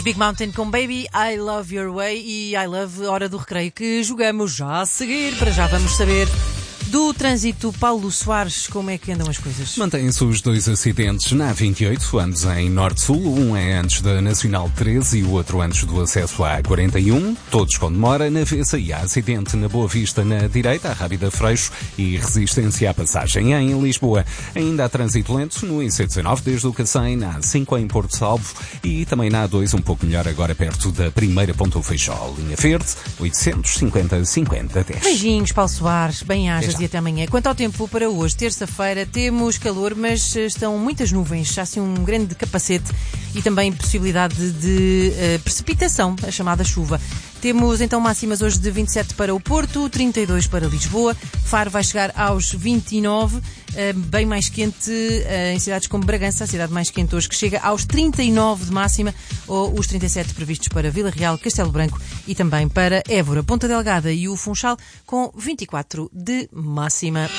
Big Mountain com Baby, I Love Your Way e I Love Hora do Recreio, que jogamos já a seguir. Para já vamos saber do trânsito. Paulo Soares, como é que andam as coisas? Mantêm-se os dois acidentes na A28, ambos em Norte-Sul. Um é antes da Nacional 13 e o outro antes do acesso à A41. Todos com demora. Na VCI há acidente na Boa Vista na direita, a Rábida Freixo e resistência à passagem. Em Lisboa ainda há trânsito lento no IC19 desde o Cacém, na A5 em Porto Salvo e também na A2 um pouco melhor agora perto da primeira Ponta Feijó. Linha Verde, 850 50 10. Beijinhos, Paulo Soares. Bem-ajas e até amanhã. Quanto ao tempo para hoje, terça-feira, temos calor, mas estão muitas nuvens, há assim um grande capacete e também possibilidade de precipitação, a chamada chuva. Temos então máximas hoje de 27 para o Porto, 32 para Lisboa, Faro vai chegar aos 29, bem mais quente em cidades como Bragança, a cidade mais quente hoje, que chega aos 39 de máxima, ou os 37 previstos para Vila Real, Castelo Branco e também para Évora, Ponta Delgada e o Funchal, com 24 de máxima.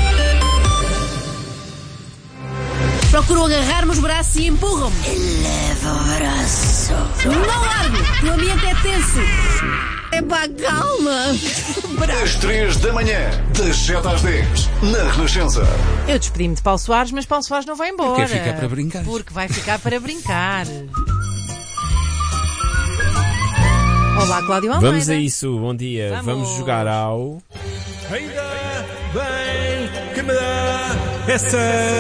Procuram agarrar-me os braços e empurram-me. Eleva o braço. Não largo! O ambiente é tenso. Epá, calma! Às 3 da manhã, das 7 às 10, na Renascença. Eu despedi-me de Paulo Soares, mas Paulo Soares não vai embora. Porque fica para brincar. Porque vai ficar para brincar. Olá, Cláudio Almeida. Vamos a isso, bom dia. Vamos jogar ao... Ainda bem que me dá essa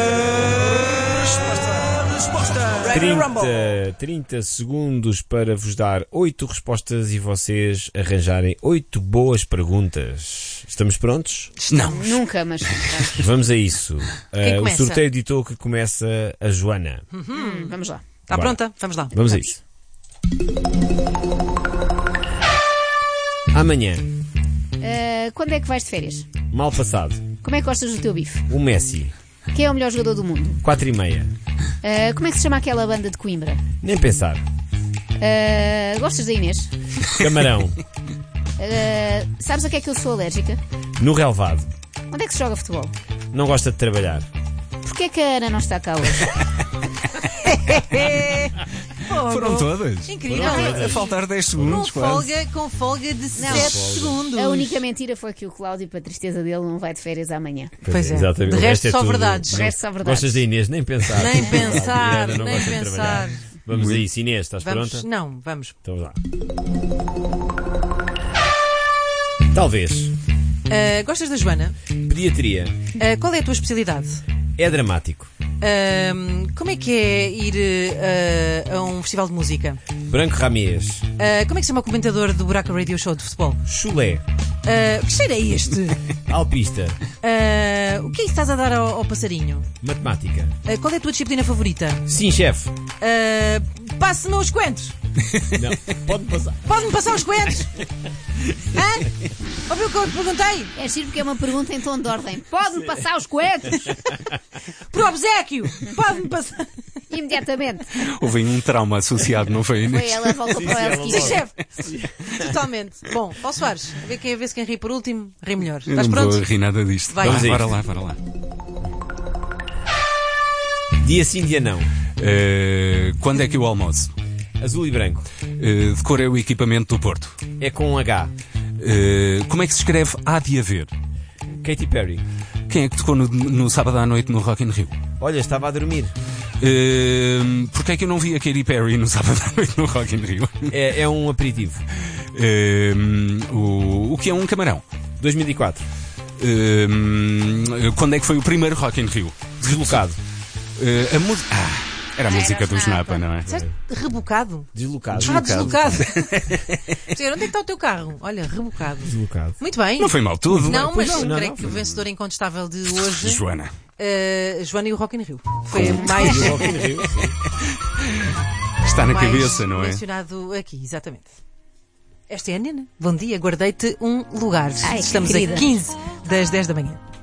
resposta. 30 segundos para vos dar 8 respostas e vocês arranjarem 8 boas perguntas. Estamos prontos? Não. Nunca, mas... Vamos a isso. Quem O começa? sorteio ditou que começa a Joana. Vamos lá. Está Bora. pronta? Vamos lá. Vamos a isso. Amanhã, Quando é que vais de férias? mal passado, Como é que gostas do teu bife? o Messi, Quem é o melhor jogador do mundo? 4:30. Como é que se chama aquela banda de Coimbra? Nem pensar. Gostas da Inês? Camarão, Sabes a que é que eu sou alérgica? no relevado. Onde é que se joga futebol? Não gosta de trabalhar. Porquê é que a Ana não está cá hoje? Foram todas? Incrível. A faltar 10 segundos quase. Com folga de 7 segundos. A única mentira foi que o Cláudio, para a tristeza dele, não vai de férias amanhã. Pois é. Exatamente. De O resto, é só tudo- verdades. De resto, só verdades. Gostas da Inês? Nem pensar. Nem pensar, Ana não nem gosta de pensar. trabalhar. Vamos a isso. Inês, estás Vamos? pronta? Não, vamos. Então vá. Talvez. Gostas da Joana? Pediatria. Qual é a tua especialidade? É dramático. Como é que é ir a um festival de música? Branco Ramírez. Como é que se chama o comentador do Buraco Radio Show de futebol? Chulé. Que cheiro é este? Alpista. O que é que estás a dar ao passarinho? Matemática. Qual é a tua disciplina favorita? Sim, chefe. Passe-me os coentros! Não, pode passar. Pode-me passar os coentros? Hã? Ouviu o que eu te perguntei? É giro porque é uma pergunta em tom de ordem. Pode-me passar os coentros? Por obséquio! Pode-me passar. Imediatamente. Houve um trauma associado, não foi, Inês? Foi ela volta para o Elski. Sim, chefe! Totalmente. Bom, Paulo Soares, a ver se quem ri por último ri melhor. Eu Estás não pronto? vou rir nada disto. Vai. Vamos a Bora isto. lá. Dia sim, dia não. Quando é que eu almoço? Azul e branco. De cor é o equipamento do Porto. É com um H. Como é que se escreve há de haver? Katy Perry. Quem é que tocou no sábado à noite no Rock in Rio? Olha, estava a dormir. Porquê é que eu não vi a Katy Perry no sábado à noite no Rock in Rio? É um aperitivo. O que é um camarão? 2004. Quando é que foi o primeiro Rock in Rio? Deslocado. A música... era a música do Snapa, não é? Disseste rebocado? Deslocado. Deslocado. Senhor, onde é que está o teu carro? Olha, rebocado. Deslocado. Muito bem. Não foi mal tudo. Não, mas não, creio não. que o vencedor incontestável de hoje, Joana. Joana e o Rock in Rio. Foi mais, Está na mais cabeça, não é? mencionado aqui, exatamente. Esta é a Nena. Bom dia, guardei-te um lugar. Ai, Estamos querida. a 15 das 10 da manhã.